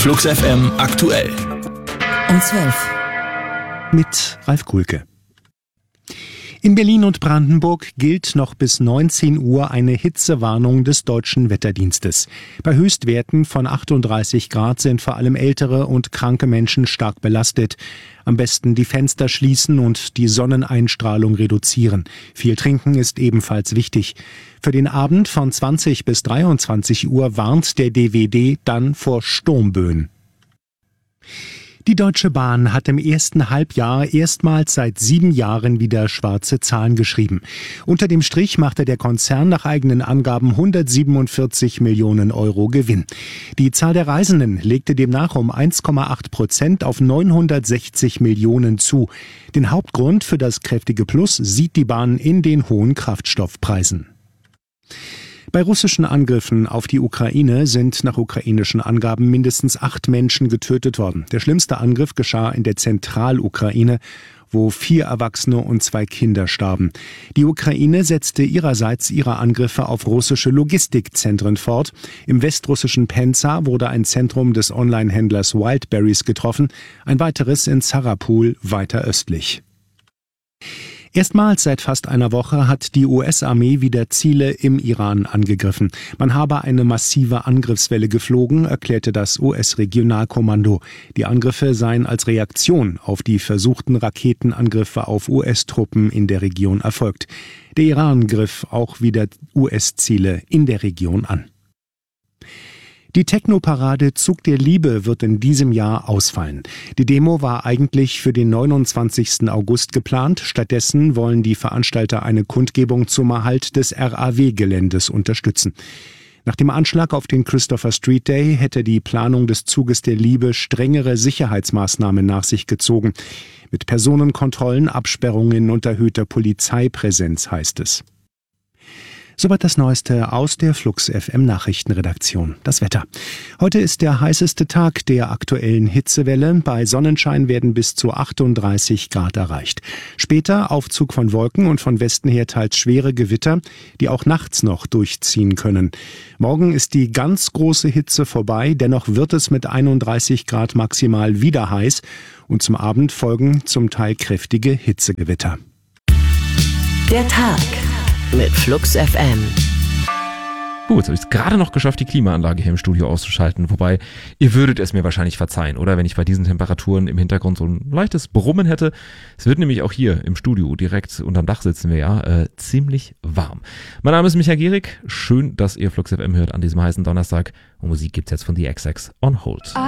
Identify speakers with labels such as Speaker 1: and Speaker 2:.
Speaker 1: Flux FM aktuell.
Speaker 2: Um 12.
Speaker 3: Mit Ralf Kuhlke. In Berlin und Brandenburg gilt noch bis 19 Uhr eine Hitzewarnung des Deutschen Wetterdienstes. Bei Höchstwerten von 38 Grad sind vor allem ältere und kranke Menschen stark belastet. Am besten die Fenster schließen und die Sonneneinstrahlung reduzieren. Viel trinken ist ebenfalls wichtig. Für den Abend von 20 bis 23 Uhr warnt der DWD dann vor Sturmböen. Die Deutsche Bahn hat im ersten Halbjahr erstmals seit 7 Jahren wieder schwarze Zahlen geschrieben. Unter dem Strich machte der Konzern nach eigenen Angaben 147 Millionen Euro Gewinn. Die Zahl der Reisenden legte demnach um 1,8% auf 960 Millionen zu. Den Hauptgrund für das kräftige Plus sieht die Bahn in den hohen Kraftstoffpreisen. Bei russischen Angriffen auf die Ukraine sind nach ukrainischen Angaben mindestens 8 Menschen getötet worden. Der schlimmste Angriff geschah in der Zentralukraine, wo 4 Erwachsene und 2 Kinder starben. Die Ukraine setzte ihrerseits ihre Angriffe auf russische Logistikzentren fort. Im westrussischen Penza wurde ein Zentrum des Online-Händlers Wildberries getroffen, ein weiteres in Sarapul weiter östlich. Erstmals seit fast einer Woche hat die US-Armee wieder Ziele im Iran angegriffen. Man habe eine massive Angriffswelle geflogen, erklärte das US-Regionalkommando. Die Angriffe seien als Reaktion auf die versuchten Raketenangriffe auf US-Truppen in der Region erfolgt. Der Iran griff auch wieder US-Ziele in der Region an. Die Techno-Parade Zug der Liebe wird in diesem Jahr ausfallen. Die Demo war eigentlich für den 29. August geplant. Stattdessen wollen die Veranstalter eine Kundgebung zum Erhalt des RAW-Geländes unterstützen. Nach dem Anschlag auf den Christopher Street Day hätte die Planung des Zuges der Liebe strengere Sicherheitsmaßnahmen nach sich gezogen. Mit Personenkontrollen, Absperrungen und erhöhter Polizeipräsenz, heißt es. Soweit das Neueste aus der Flux FM Nachrichtenredaktion. Das Wetter. Heute ist der heißeste Tag der aktuellen Hitzewelle. Bei Sonnenschein werden bis zu 38 Grad erreicht. Später Aufzug von Wolken und von Westen her teils schwere Gewitter, die auch nachts noch durchziehen können. Morgen ist die ganz große Hitze vorbei. Dennoch wird es mit 31 Grad maximal wieder heiß. Und zum Abend folgen zum Teil kräftige Hitzegewitter.
Speaker 2: Der Tag mit Flux FM.
Speaker 4: Gut, jetzt habe ich es gerade noch geschafft, die Klimaanlage hier im Studio auszuschalten. Wobei, ihr würdet es mir wahrscheinlich verzeihen, oder? Wenn ich bei diesen Temperaturen im Hintergrund so ein leichtes Brummen hätte. Es wird nämlich auch hier im Studio, direkt unterm Dach sitzen wir ja, ziemlich warm. Mein Name ist Michael Gehrig. Schön, dass ihr Flux FM hört an diesem heißen Donnerstag. Und Musik gibt's jetzt von The XX on Hold.